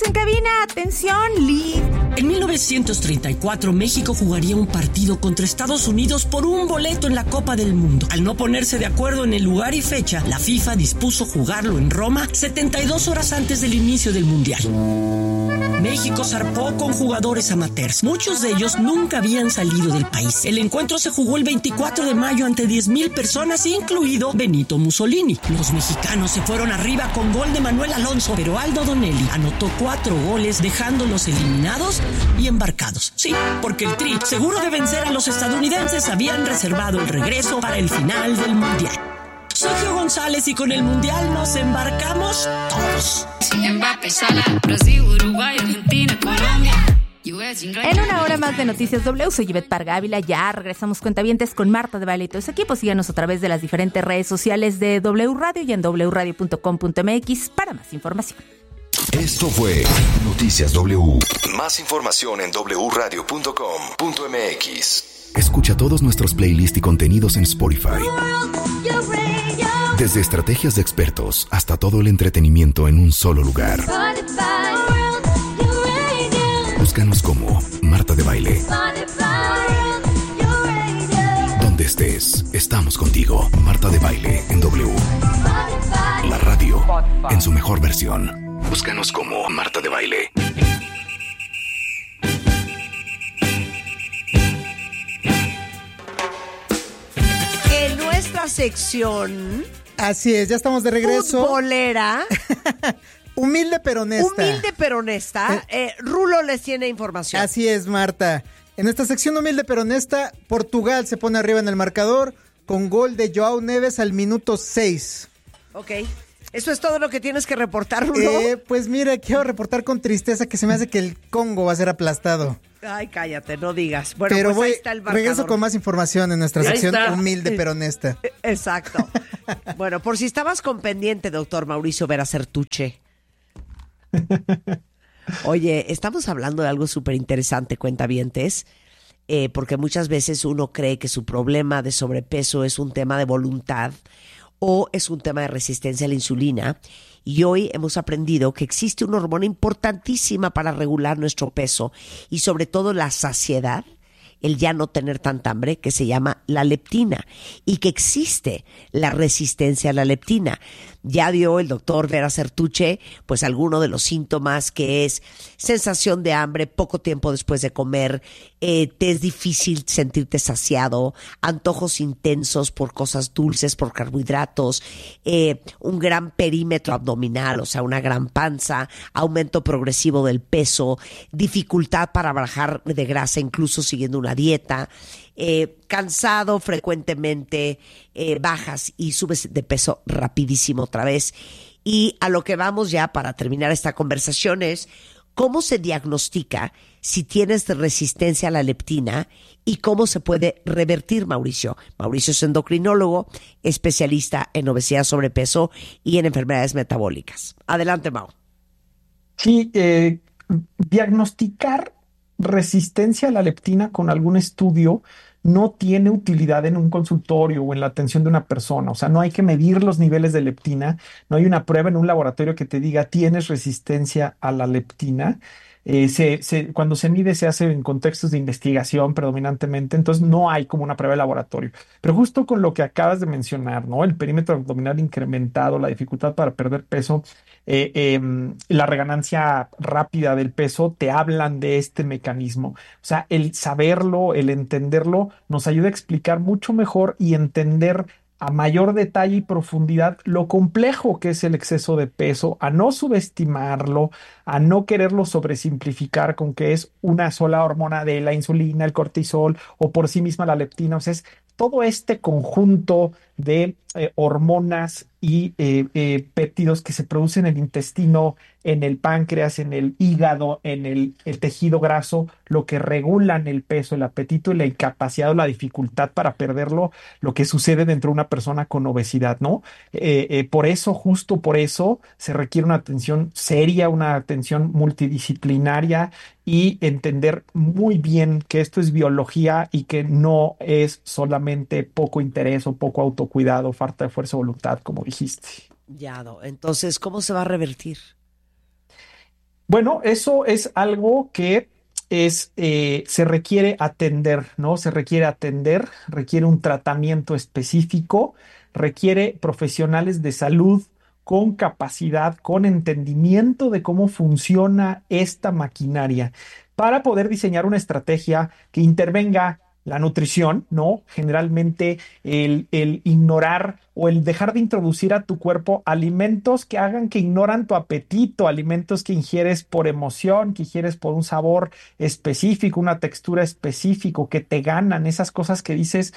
en cabina. Atención, Liz. En 1934, México jugaría un partido contra Estados Unidos por un boleto en la Copa del Mundo. Al no ponerse de acuerdo en el lugar y fecha, la FIFA dispuso jugarlo en Roma 72 horas antes del inicio del Mundial. México zarpó con jugadores amateurs. Muchos de ellos nunca habían salido del país. El encuentro se jugó el 24 de mayo ante 10,000 personas, incluido Benito Mussolini. Los mexicanos se fueron arriba con gol de Manuel Alonso, pero Aldo Donelli anotó 4 goles, dejándolos eliminados y embarcados. Sí, porque el Tri, seguro de vencer a los estadounidenses, habían reservado el regreso para el final del Mundial. Soy Gio González y con el Mundial nos embarcamos todos. En una hora más de Noticias W, soy Ivette Parga Ávila. Ya regresamos, cuentavientes, con Marta de Baile y todo su equipo. Síganos a través de las diferentes redes sociales de W Radio y en wradio.com.mx para más información. Esto fue Noticias W. Más información en wradio.com.mx. Escucha todos nuestros playlists y contenidos en Spotify. Desde estrategias de expertos hasta todo el entretenimiento en un solo lugar. Búscanos como Marta de Baile. Donde estés, estamos contigo. Marta de Baile en W. La radio en su mejor versión. Búscanos como Marta de Baile. En nuestra sección... Así es, ya estamos de regreso. Futbolera. Humilde pero honesta. Rulo les tiene información. Así es, Marta. En esta sección humilde pero honesta, Portugal se pone arriba en el marcador con gol de Joao Neves al minuto 6. Ok. ¿Eso es todo lo que tienes que reportar, Rulo? Pues mira, quiero reportar con tristeza que se me hace que el Congo va a ser aplastado. Ay, cállate, no digas. Bueno, pero pues ahí está el marcador. Regreso con más información en nuestra sección humilde pero honesta. Exacto. Bueno, por si estabas con pendiente, doctor Mauricio Vera Certuche. Oye, estamos hablando de algo súper interesante, cuentavientes, porque muchas veces uno cree que su problema de sobrepeso es un tema de voluntad o es un tema de resistencia a la insulina. Y hoy hemos aprendido que existe una hormona importantísima para regular nuestro peso y sobre todo la saciedad, el ya no tener tanta hambre, que se llama la leptina, y que existe la resistencia a la leptina. Ya dio el doctor Vera Certuche pues alguno de los síntomas, que es sensación de hambre poco tiempo después de comer, te es difícil sentirte saciado, antojos intensos por cosas dulces, por carbohidratos, un gran perímetro abdominal, o sea, una gran panza, aumento progresivo del peso, dificultad para bajar de grasa incluso siguiendo una dieta, cansado frecuentemente, bajas y subes de peso rapidísimo otra vez. Y a lo que vamos ya para terminar esta conversación es cómo se diagnostica si tienes resistencia a la leptina y cómo se puede revertir, Mauricio. Mauricio es endocrinólogo, especialista en obesidad, sobrepeso y en enfermedades metabólicas. Adelante, Mau. Sí, diagnosticar resistencia a la leptina con algún estudio no tiene utilidad en un consultorio o en la atención de una persona. O sea, no hay que medir los niveles de leptina, no hay una prueba en un laboratorio que te diga tienes resistencia a la leptina. Cuando se mide se hace en contextos de investigación predominantemente, entonces no hay como una prueba de laboratorio. Pero justo con lo que acabas de mencionar, ¿no? El perímetro abdominal incrementado, la dificultad para perder peso, la reganancia rápida del peso, te hablan de este mecanismo. O sea, el saberlo, el entenderlo, nos ayuda a explicar mucho mejor y entender a mayor detalle y profundidad lo complejo que es el exceso de peso, a no subestimarlo, a no quererlo sobresimplificar con que es una sola hormona de la insulina, el cortisol o por sí misma la leptina. O sea, es todo este conjunto de hormonas y péptidos que se producen en el intestino, en el páncreas, en el hígado, en el tejido graso, lo que regulan el peso, el apetito y la incapacidad o la dificultad para perderlo, lo que sucede dentro de una persona con obesidad, ¿no? Por eso, justo por eso, se requiere una atención seria, una atención multidisciplinaria y entender muy bien que esto es biología y que no es solamente poco interés o poco autocuidado, falta de fuerza de voluntad, como dijiste. Ya, no. Entonces, ¿cómo se va a revertir? Bueno, eso es algo que se requiere atender, ¿no? Se requiere atender, requiere un tratamiento específico, requiere profesionales de salud con capacidad, con entendimiento de cómo funciona esta maquinaria para poder diseñar una estrategia que intervenga la nutrición, ¿no? Generalmente el ignorar o el dejar de introducir a tu cuerpo alimentos que hagan que ignoran tu apetito, alimentos que ingieres por emoción, que ingieres por un sabor específico, una textura específica, que te ganan, esas cosas que dices,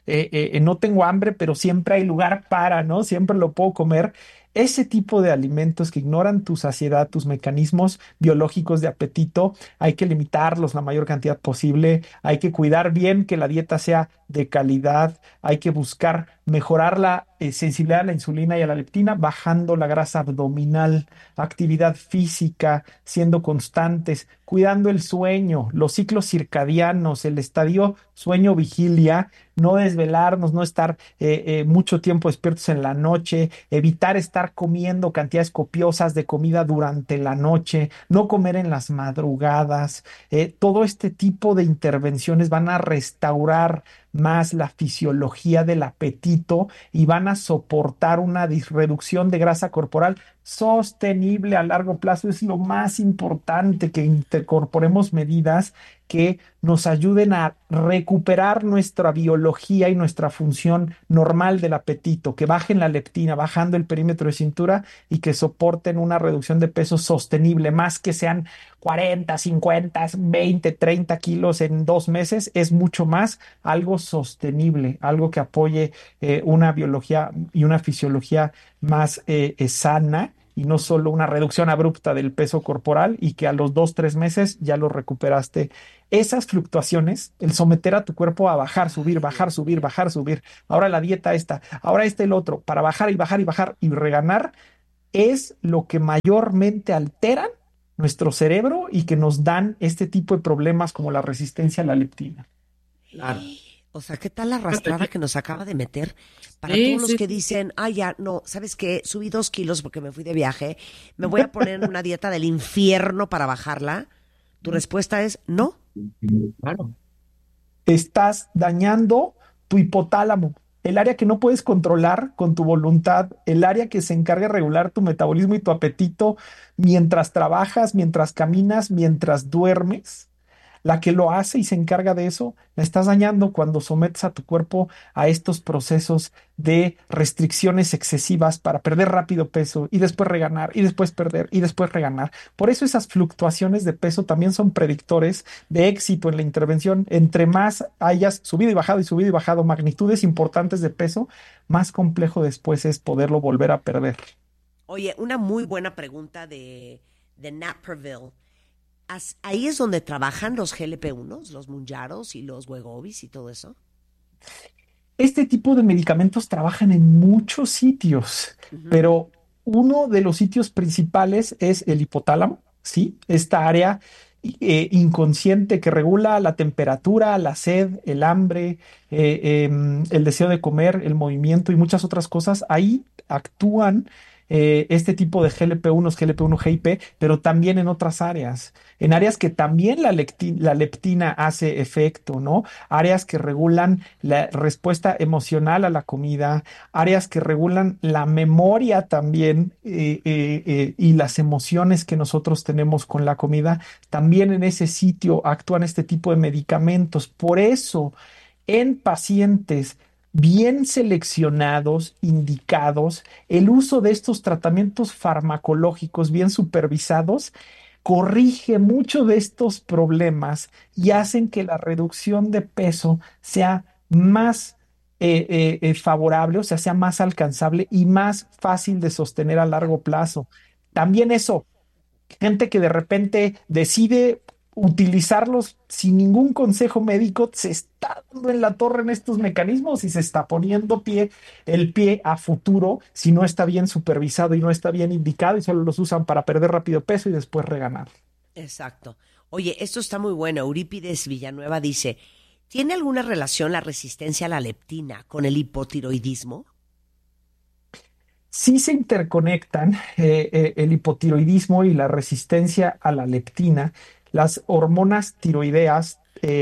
no tengo hambre, pero siempre hay lugar para, ¿no? Siempre lo puedo comer. Ese tipo de alimentos que ignoran tu saciedad, tus mecanismos biológicos de apetito, hay que limitarlos la mayor cantidad posible, hay que cuidar bien que la dieta sea de calidad, hay que buscar mejorar la sensibilidad a la insulina y a la leptina, bajando la grasa abdominal, actividad física, siendo constantes, cuidando el sueño, los ciclos circadianos, el estadio sueño-vigilia, no desvelarnos, no estar mucho tiempo despiertos en la noche, evitar estar comiendo cantidades copiosas de comida durante la noche, no comer en las madrugadas. Todo este tipo de intervenciones van a restaurar más la fisiología del apetito y van a soportar una reducción de grasa corporal sostenible a largo plazo. Es lo más importante, que incorporemos medidas que nos ayuden a recuperar nuestra biología y nuestra función normal del apetito, que bajen la leptina, bajando el perímetro de cintura y que soporten una reducción de peso sostenible, más que sean 40, 50, 20, 30 kilos en 2 meses, es mucho más algo sostenible, algo que apoye una biología y una fisiología más sana, y no solo una reducción abrupta del peso corporal y que a los 2, 3 meses ya lo recuperaste. Esas fluctuaciones, el someter a tu cuerpo a bajar, subir, bajar, subir, bajar, subir, ahora la dieta esta, ahora el otro, para bajar y bajar y bajar y reganar, es lo que mayormente alteran nuestro cerebro y que nos dan este tipo de problemas como la resistencia a la leptina. Claro. O sea, ¿qué tal la arrastrada que nos acaba de meter? Para Sí, todos los sí, que sí. dicen, ya, no, ¿sabes qué? Subí 2 kilos porque me fui de viaje, me voy a poner en una dieta del infierno para bajarla. Tu respuesta es no. Claro. Estás dañando tu hipotálamo, el área que no puedes controlar con tu voluntad, el área que se encarga de regular tu metabolismo y tu apetito mientras trabajas, mientras caminas, mientras duermes. La que lo hace y se encarga de eso, la estás dañando cuando sometes a tu cuerpo a estos procesos de restricciones excesivas para perder rápido peso y después reganar y después perder y después reganar. Por eso esas fluctuaciones de peso también son predictores de éxito en la intervención. Entre más hayas subido y bajado magnitudes importantes de peso, más complejo después es poderlo volver a perder. Oye, una muy buena pregunta de Naperville. Ahí es donde trabajan los GLP-1, los Mounjaros y los Wegovys y todo eso. Este tipo de medicamentos trabajan en muchos sitios, pero uno de los sitios principales es el hipotálamo, ¿sí? Esta área inconsciente que regula la temperatura, la sed, el hambre, el deseo de comer, el movimiento y muchas otras cosas. Ahí actúan este tipo de GLP-1, GLP-1 GIP, pero también en otras áreas, en áreas que también la leptina hace efecto, ¿no? Áreas que regulan la respuesta emocional a la comida, áreas que regulan la memoria también, y las emociones que nosotros tenemos con la comida. También en ese sitio actúan este tipo de medicamentos. Por eso, en pacientes bien seleccionados, indicados, el uso de estos tratamientos farmacológicos bien supervisados corrige mucho de estos problemas y hacen que la reducción de peso sea más favorable, o sea más alcanzable y más fácil de sostener a largo plazo. También eso, gente que de repente decide utilizarlos sin ningún consejo médico, se está dando en la torre en estos mecanismos y se está poniendo el pie a futuro si no está bien supervisado y no está bien indicado, y solo los usan para perder rápido peso y después reganar. Exacto. Oye, esto está muy bueno. Eurípides Villanueva dice, ¿tiene alguna relación la resistencia a la leptina con el hipotiroidismo? sí se interconectan el hipotiroidismo y la resistencia a la leptina. Las hormonas tiroideas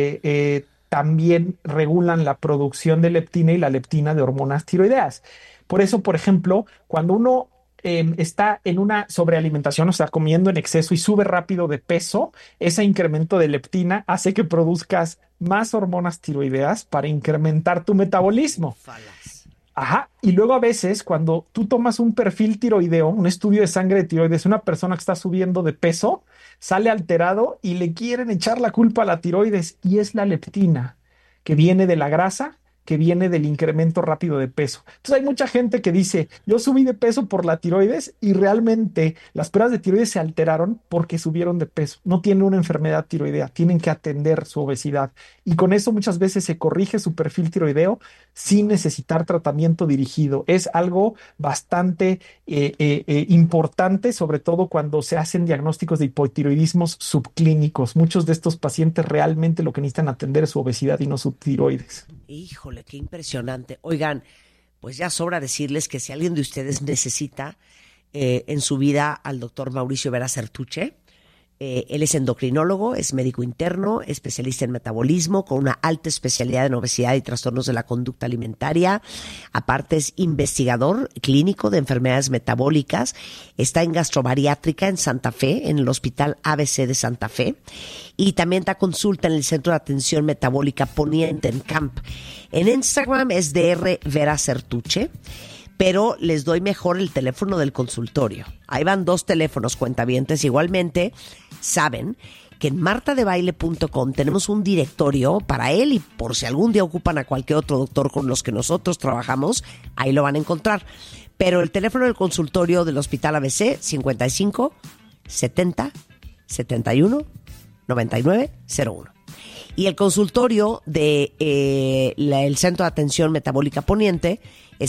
también regulan la producción de leptina y la leptina de hormonas tiroideas. Por eso, por ejemplo, cuando uno está en una sobrealimentación, o sea, comiendo en exceso y sube rápido de peso, ese incremento de leptina hace que produzcas más hormonas tiroideas para incrementar tu metabolismo. Ajá, y luego a veces cuando tú tomas un perfil tiroideo, un estudio de sangre de tiroides, una persona que está subiendo de peso, sale alterado y le quieren echar la culpa a la tiroides, y es la leptina que viene de la grasa, que viene del incremento rápido de peso. Entonces hay mucha gente que dice, yo subí de peso por la tiroides, y realmente las pruebas de tiroides se alteraron porque subieron de peso. No tienen una enfermedad tiroidea, tienen que atender su obesidad. Y con eso muchas veces se corrige su perfil tiroideo sin necesitar tratamiento dirigido. Es algo bastante importante, sobre todo cuando se hacen diagnósticos de hipotiroidismos subclínicos. Muchos de estos pacientes realmente lo que necesitan atender es su obesidad y no su tiroides. Híjole, qué impresionante. Oigan, pues ya sobra decirles que si alguien de ustedes necesita en su vida al doctor Mauricio Vera Sertuche, él es endocrinólogo, es médico interno, especialista en metabolismo, con una alta especialidad en obesidad y trastornos de la conducta alimentaria. Aparte es investigador clínico de enfermedades metabólicas. Está en gastrobariátrica en Santa Fe, en el Hospital ABC de Santa Fe. Y también da consulta en el Centro de Atención Metabólica Poniente en Camp. En Instagram es Dr. Vera Sertuche. Pero les doy mejor el teléfono del consultorio. Ahí van 2 teléfonos, cuentavientes. Igualmente, saben que en martadebaile.com tenemos un directorio para él, y por si algún día ocupan a cualquier otro doctor con los que nosotros trabajamos, ahí lo van a encontrar. Pero el teléfono del consultorio del Hospital ABC, 55 70 71 99 01. Y el consultorio de el Centro de Atención Metabólica Poniente es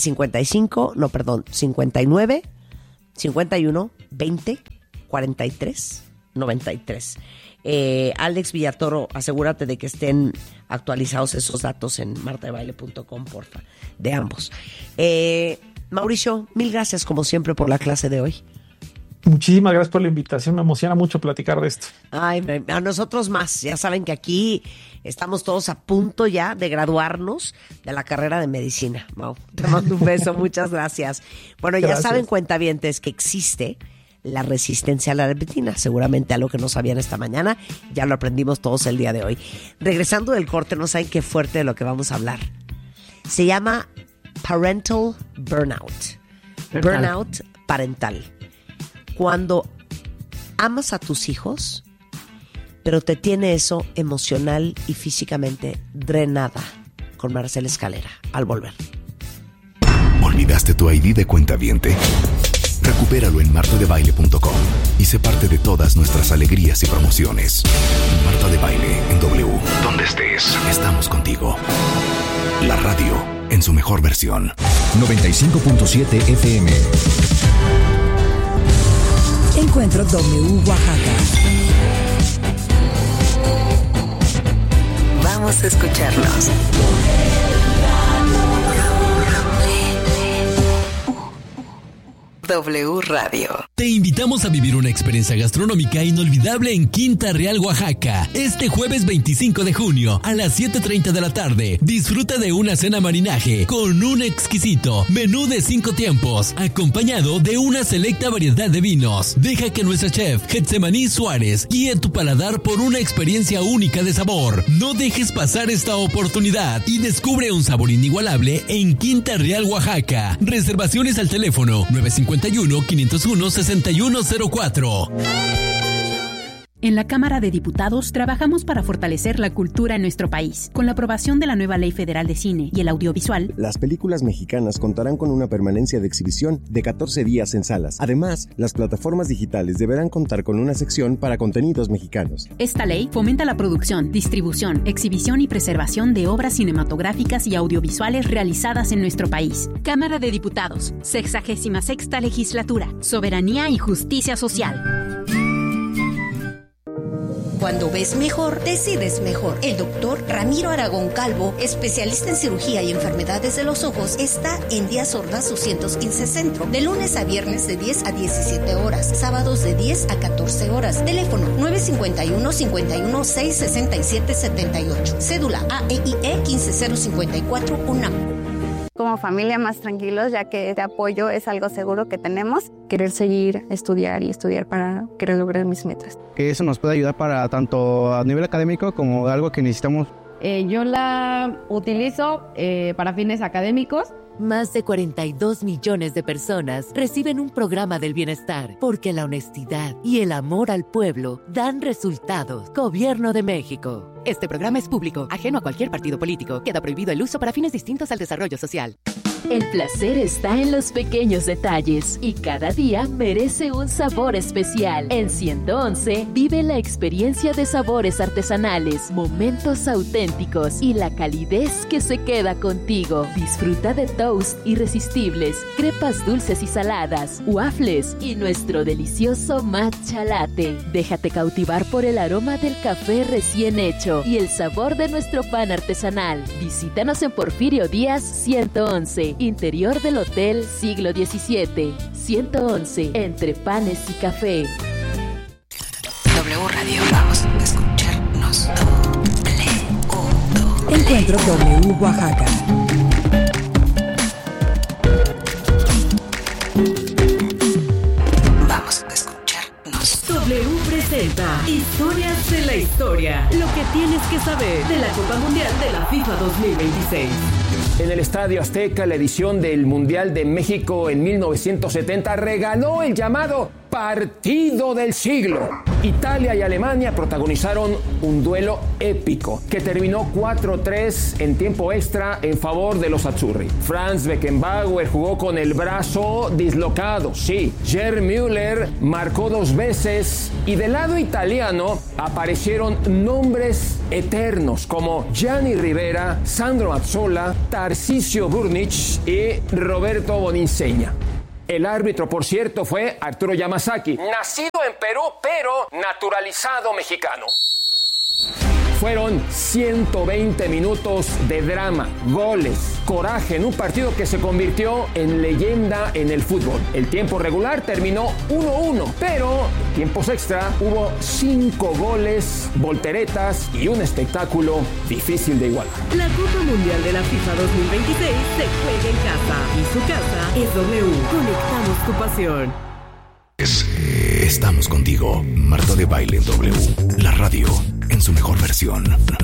59 51 20 43 93. Alex Villatoro, asegúrate de que estén actualizados esos datos en martadebaile.com, porfa, de ambos. Mauricio, mil gracias como siempre por la clase de hoy. Muchísimas gracias por la invitación, me emociona mucho platicar de esto. Ay, a nosotros más. Ya saben que aquí estamos todos a punto ya de graduarnos de la carrera de medicina. Mau, te mando un beso, muchas gracias. Bueno, gracias. Ya saben, cuentavientes, que existe la resistencia a la leptina, seguramente algo que no sabían esta mañana, ya lo aprendimos todos el día de hoy. Regresando del corte, no saben qué fuerte de lo que vamos a hablar. Se llama parental burnout. Burnout parental. Cuando amas a tus hijos, pero te tiene eso emocional y físicamente drenada. Con Marcela Escalera, al volver. ¿Olvidaste tu ID de cuentaviente? Recupéralo en martadebaile.com y sé parte de todas nuestras alegrías y promociones. Marta de Baile en W. Donde estés, estamos contigo. La radio en su mejor versión. 95.7 FM. Encuentro W Oaxaca. Vamos a escucharlos. W Radio. Te invitamos a vivir una experiencia gastronómica inolvidable en Quinta Real, Oaxaca. Este jueves 25 de junio a las 7:30 de la tarde. Disfruta de una cena marinaje con un exquisito menú de 5 tiempos, acompañado de una selecta variedad de vinos. Deja que nuestra chef, Getsemaní Suárez, guíe tu paladar por una experiencia única de sabor. No dejes pasar esta oportunidad y descubre un sabor inigualable en Quinta Real, Oaxaca. Reservaciones al teléfono 951-501-6104. En la Cámara de Diputados trabajamos para fortalecer la cultura en nuestro país. Con la aprobación de la nueva Ley Federal de Cine y el Audiovisual, las películas mexicanas contarán con una permanencia de exhibición de 14 días en salas. Además, las plataformas digitales deberán contar con una sección para contenidos mexicanos. Esta ley fomenta la producción, distribución, exhibición y preservación de obras cinematográficas y audiovisuales realizadas en nuestro país. Cámara de Diputados, 66ª Legislatura, Soberanía y Justicia Social. Cuando ves mejor, decides mejor. El doctor Ramiro Aragón Calvo, especialista en cirugía y enfermedades de los ojos, está en Díaz Ordaz 215 Centro, de lunes a viernes de 10 a 17 horas, sábados de 10 a 14 horas. Teléfono 951-51-667-78. Cédula AEIE 15054 UNAM. Como familia más tranquilos, ya que este apoyo es algo seguro que tenemos. Querer seguir, estudiar para querer lograr mis metas. Que eso nos puede ayudar para tanto a nivel académico como algo que necesitamos. Yo la utilizo para fines académicos. Más de 42 millones de personas reciben un programa del bienestar porque la honestidad y el amor al pueblo dan resultados. Gobierno de México. Este programa es público, ajeno a cualquier partido político. Queda prohibido el uso para fines distintos al desarrollo social. El placer está en los pequeños detalles y cada día merece un sabor especial. En 111 vive la experiencia de sabores artesanales, momentos auténticos y la calidez que se queda contigo. Disfruta de toast irresistibles, crepas dulces y saladas, waffles y nuestro delicioso matcha latte. Déjate cautivar por el aroma del café recién hecho y el sabor de nuestro pan artesanal. Visítanos en Porfirio Díaz 111. Interior del Hotel Siglo XVII, 111, entre panes y café. W Radio, vamos a escucharnos. Encuentro W Oaxaca. Vamos a escucharnos. W presenta Historias de la Historia. Lo que tienes que saber de la Copa Mundial de la FIFA 2026. En el Estadio Azteca, la edición del Mundial de México en 1970 regaló el llamado Partido del Siglo. Italia y Alemania protagonizaron un duelo épico que terminó 4-3 en tiempo extra en favor de los azzurri. Franz Beckenbauer jugó con el brazo dislocado, sí. Gerd Müller marcó 2 veces y del lado italiano aparecieron nombres eternos como Gianni Rivera, Sandro Mazzola, Tarcisio Burnic y Roberto Boninsegna. El árbitro, por cierto, fue Arturo Yamasaki, nacido en Perú, pero naturalizado mexicano. Fueron 120 minutos de drama, goles, coraje en un partido que se convirtió en leyenda en el fútbol. El tiempo regular terminó 1-1, pero en tiempos extra hubo 5 goles, volteretas y un espectáculo difícil de igualar. La Copa Mundial de la FIFA 2026 se juega en casa y su casa es W. Conectamos tu pasión. Estamos contigo. Marta de Baile W. La radio en su mejor versión.